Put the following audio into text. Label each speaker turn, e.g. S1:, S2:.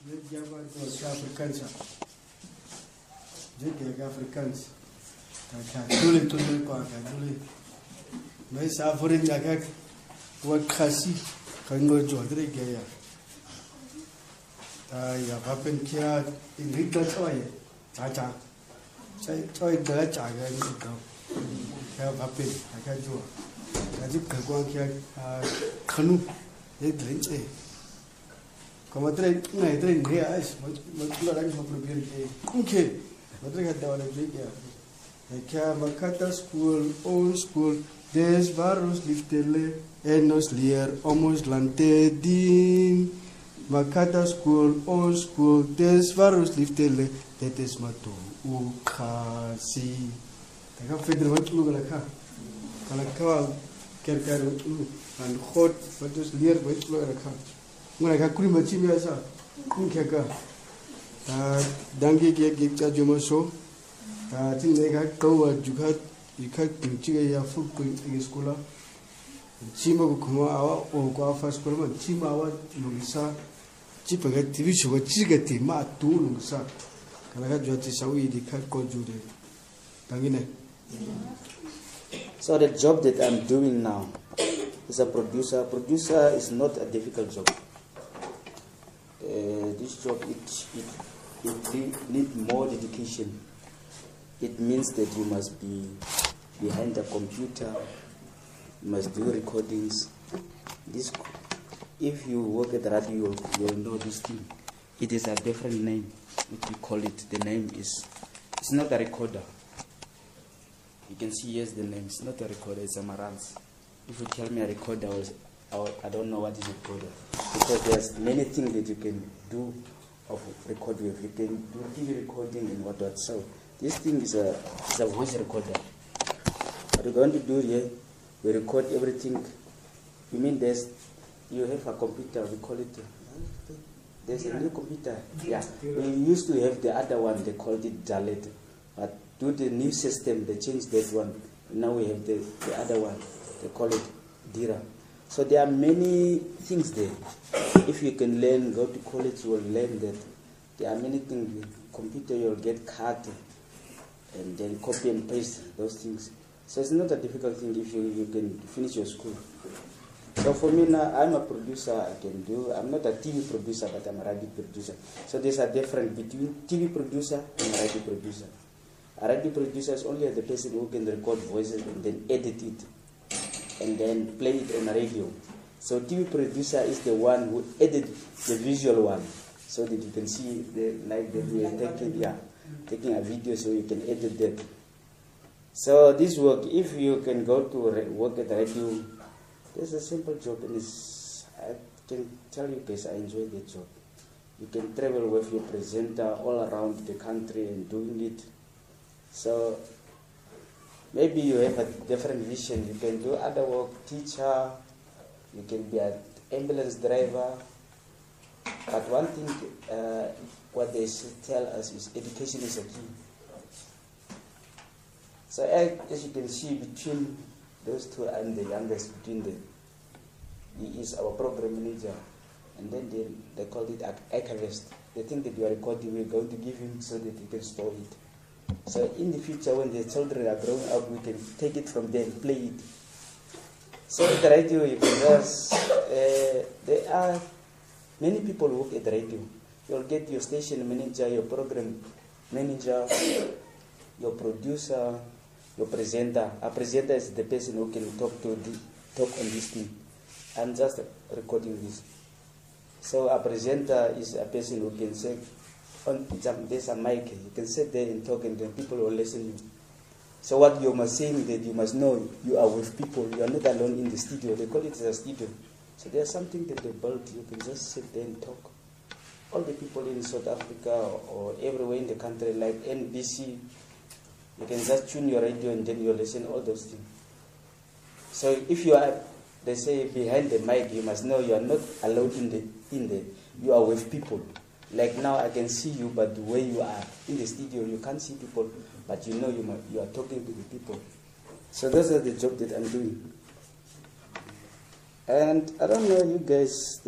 S1: Makata school, old school, des varus liftele, enos lier, omos lantedin. Makata school, old school, des varus liftele, tetes matu, ukasi. Taka fedra matu galaka. Kalaka kerkar matu, and hot, matus lier matu galaka. Mulaka kuri machi biasa, kunkeka. Dangi gig jomoso. Think they got go at you cut Chiga food in school. Chima Kuma or go first school, Chima Lungsa, Chipa TV show, Chigati, Ma, two Lungsa. Can I have Jotisawi, the cat called Jude? Tangine.
S2: So the job that I'm doing now is a producer. Producer is not a difficult job. This job, it needs more dedication. It means that you must be behind the computer, you must do recordings. If you work at the radio, you'll know this thing. It is a different name, what we call it. The name is, it's not a recorder. You can see, yes, the name. It's not a recorder, it's a marantz. If you tell me a recorder, I don't know what is a recorder. Because there's many things that you can do of record with. You can do TV recording and what. So this thing is a voice recorder. What we're going to do here, we record everything. You mean you have a computer, we call it, there's a new computer. Yeah. We used to have the other one, they called it Dalet. But due to the new system, they changed that one. Now we have the other one, they call it Dira. So there are many things there. If you can learn, go to college, you will learn that there are many things. With computer, you'll get cut and then copy and paste those things. So it's not a difficult thing if you can finish your school. So for me now, I'm a producer, I'm not a TV producer, but I'm a radio producer. So there's a difference between TV producer and a radio producer. A radio producer is only the person who can record voices and then edit it and then play it on the radio. So TV producer is the one who edit the visual one so that you can see like that we are taking a video so you can edit that. So this work, if you can go to work at the radio, it's a simple job and I can tell you guys I enjoy the job. You can travel with your presenter all around the country and doing it. So maybe you have a different vision. You can do other work, teacher, you can be an ambulance driver. But one thing, what they tell us is education is a key. So as you can see between those two and the youngest between them, he is our program manager. And then they called it archivist. They think that you are recording, we're going to give him so that he can store it. So in the future, when the children are growing up, we can take it from there and play it. So at the radio, you can just, there are many people who work at the radio. You'll get your station manager, your program manager, your producer, your presenter. A presenter is the person who can talk on this thing. I'm just recording this. So a presenter is a person who can say, there's a mic, you can sit there and talk and then people will listen to you. So what you must say is that you must know you are with people, you are not alone in the studio. They call it a studio. So there's something that they built, you can just sit there and talk. All the people in South Africa or everywhere in the country, like NBC, you can just tune your radio and then you listen all those things. So if you are, they say, behind the mic, you must know you are not alone in there. You are with people. Like now I can see you, but the way you are in the studio, you can't see people, but you know you are talking to the people. So those are the job that I'm doing. And I don't know, you guys,